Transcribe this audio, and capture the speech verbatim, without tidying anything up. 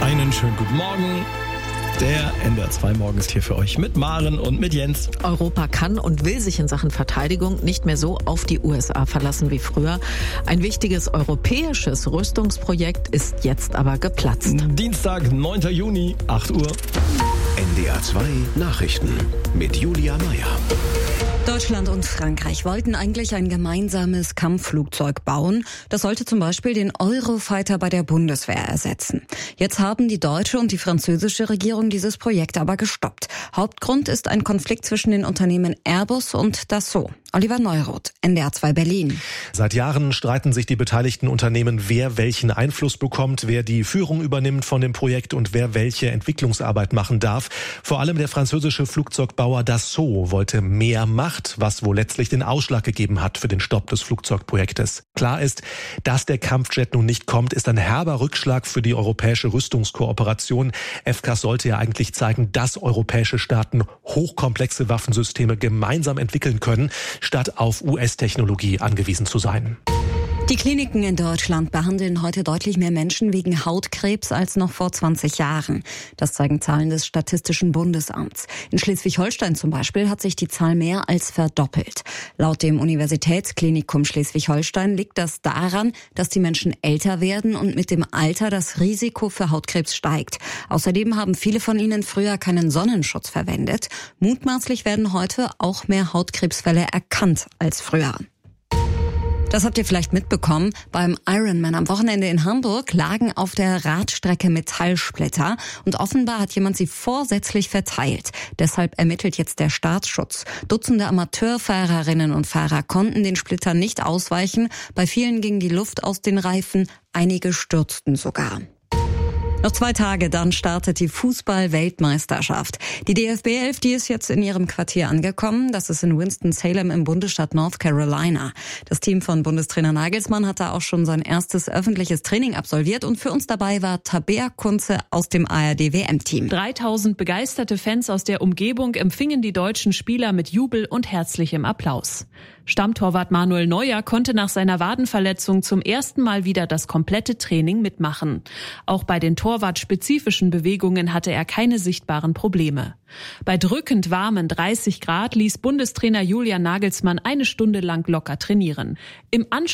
Einen schönen guten Morgen. Der N D R zwei Morgen ist hier für euch mit Maren und mit Jens. Europa kann und will sich in Sachen Verteidigung nicht mehr so auf die U S A verlassen wie früher. Ein wichtiges europäisches Rüstungsprojekt ist jetzt aber geplatzt. Dienstag, neunter Juni, acht Uhr. N D R zwei Nachrichten mit Julia Meyer. Deutschland und Frankreich wollten eigentlich ein gemeinsames Kampfflugzeug bauen. Das sollte zum Beispiel den Eurofighter bei der Bundeswehr ersetzen. Jetzt haben die deutsche und die französische Regierung dieses Projekt aber gestoppt. Hauptgrund ist ein Konflikt zwischen den Unternehmen Airbus und Dassault. Oliver Neuroth, N D R zwei Berlin. Seit Jahren streiten sich die beteiligten Unternehmen, wer welchen Einfluss bekommt, wer die Führung übernimmt von dem Projekt und wer welche Entwicklungsarbeit machen darf. Vor allem der französische Flugzeugbauer Dassault wollte mehr Macht, was wohl letztlich den Ausschlag gegeben hat für den Stopp des Flugzeugprojektes. Klar ist, dass der Kampfjet nun nicht kommt, ist ein herber Rückschlag für die europäische Rüstungskooperation. F C A S sollte ja eigentlich zeigen, dass europäische Staaten hochkomplexe Waffensysteme gemeinsam entwickeln können, statt auf U S-Technologie angewiesen zu sein. Die Kliniken in Deutschland behandeln heute deutlich mehr Menschen wegen Hautkrebs als noch vor zwanzig Jahren. Das zeigen Zahlen des Statistischen Bundesamts. In Schleswig-Holstein zum Beispiel hat sich die Zahl mehr als verdoppelt. Laut dem Universitätsklinikum Schleswig-Holstein liegt das daran, dass die Menschen älter werden und mit dem Alter das Risiko für Hautkrebs steigt. Außerdem haben viele von ihnen früher keinen Sonnenschutz verwendet. Mutmaßlich werden heute auch mehr Hautkrebsfälle erkannt als früher. Das habt ihr vielleicht mitbekommen. Beim Ironman am Wochenende in Hamburg lagen auf der Radstrecke Metallsplitter und offenbar hat jemand sie vorsätzlich verteilt. Deshalb ermittelt jetzt der Staatsschutz. Dutzende Amateurfahrerinnen und Fahrer konnten den Splittern nicht ausweichen. Bei vielen ging die Luft aus den Reifen, einige stürzten sogar. Noch zwei Tage, dann startet die Fußball-Weltmeisterschaft. Die D F B elf, die ist jetzt in ihrem Quartier angekommen. Das ist in Winston-Salem im Bundesstaat North Carolina. Das Team von Bundestrainer Nagelsmann hat da auch schon sein erstes öffentliches Training absolviert. Und für uns dabei war Tabea Kunze aus dem A R D-W M-Team. dreitausend begeisterte Fans aus der Umgebung empfingen die deutschen Spieler mit Jubel und herzlichem Applaus. Stammtorwart Manuel Neuer konnte nach seiner Wadenverletzung zum ersten Mal wieder das komplette Training mitmachen. Auch bei den torwartspezifischen Bewegungen hatte er keine sichtbaren Probleme. Bei drückend warmen dreißig Grad ließ Bundestrainer Julian Nagelsmann eine Stunde lang locker trainieren. Im Anschluss